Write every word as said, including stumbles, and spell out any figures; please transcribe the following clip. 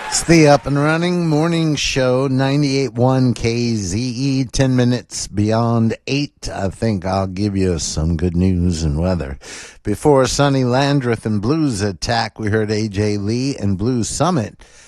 It's the Up and Running Morning Show, ninety-eight point one K Z E, ten minutes beyond eight. I think I'll give you some good news and weather. Before Sonny Landreth and Blues Attack, we heard A J Lee and Blues Summit.